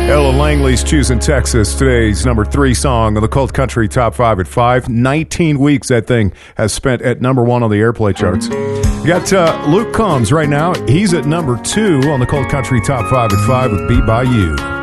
Ella Langley's Choosing Texas, today's number 3 song on the Cult Country Top 5 at 5. 19 weeks that thing has spent at number 1 on the airplay charts. You got Luke Combs right now. He's at number 2 on the Cult Country Top 5 at 5 with Beat by You.